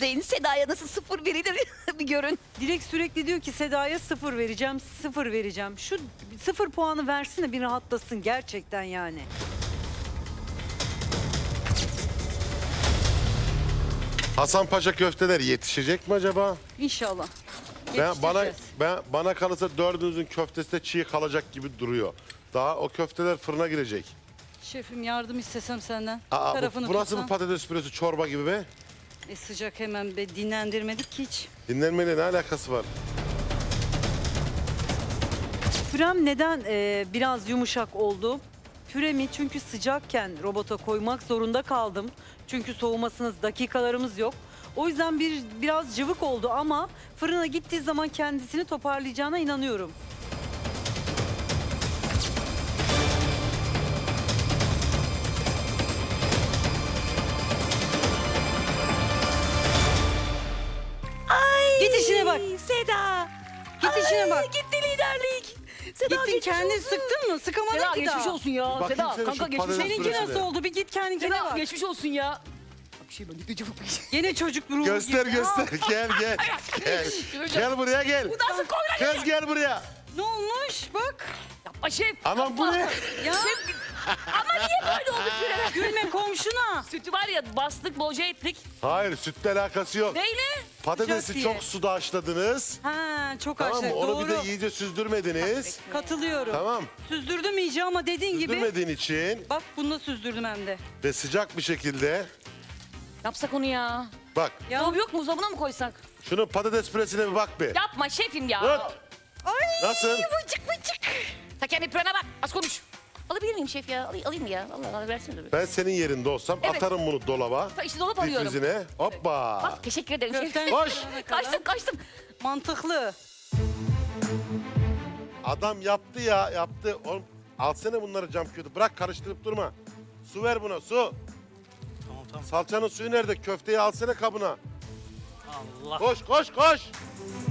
izleyin. Seda'ya nasıl 0 verilir bir görün. Dilek sürekli diyor ki Seda'ya 0 vereceğim, 0 vereceğim. Şu 0 puanı versin de bir rahatlasın gerçekten yani. Hasanpaşa köfteler yetişecek mi acaba? İnşallah. Bana kalırsa dördünüzün köftesi de çiğ kalacak gibi duruyor. Daha o köfteler fırına girecek. Şefim yardım istesem senden. Bu nasıl bir patates püresi çorba gibi be? Sıcak hemen be, dinlendirmedik ki hiç. Dinlenmeyle ne alakası var? Pürem neden biraz yumuşak oldu? Püremi çünkü sıcakken robota koymak zorunda kaldım. Çünkü soğumasınız dakikalarımız yok. O yüzden biraz cıvık oldu ama fırına gittiği zaman kendisini toparlayacağına inanıyorum. Git işine bak. Seda. Git işine bak. Gitti liderlik. Seda Gittin kendini sıktın mı? Sıkamadın Seda ki geçmiş daha. olsun ya. Bakayım Seda senin kanka şu geçmiş patates olsun. Seninki süresine. nasıl oldu? Bir git kendinkine Seda bak. geçmiş olsun ya. Bir şey ben gideceğim. Gene çocuk ruhu Göster gibi. göster. Gel. Gel buraya gel. Nasıl koylar? Kız gel buraya. Ne olmuş? Bak. Yapma şef. Aman bu ne? Ya Ama niye böyle oldu süreler? gülme komşuna. Sütü var ya bastık boca ettik. Hayır sütle alakası yok. Neyle? Patatesi Sıcak diye. çok suda haşladınız. Ha çok Tamam mı? haşlı. Onu Doğru. bir de iyice süzdürmediniz. Katılıyorum. Tamam. Süzdürdüm iyice ama dediğin gibi. Süzdürmediğin için Bak bununla süzdürdüm hem de. ve sıcak bir şekilde Yapsak onu ya. bak Ya. Buzdolabı yok mu? Buzdolabına mı koysak? şunun patates püresine bir bak bir. Yapma şefim ya. Tut. Nasıl? Vıcık. Sen kendi pürene bak. Az konuş. Alabilir miyim şef ya? Alayım ya. Allah Allah versene de. Ben senin yerinde olsam Evet. atarım bunu dolaba. İşte dolap alıyorum. Difrizine. Hoppa. Bak teşekkür ederim şef. Köften Koş. Kaçtım. mantıklı. Adam yaptı ya yaptı. Oğlum, alsana bunları cam kötü. Bırak karıştırıp durma. Su ver buna su. Tamam. Salçanın suyu nerede? Köfteyi alsana kabına. Allah. Koş.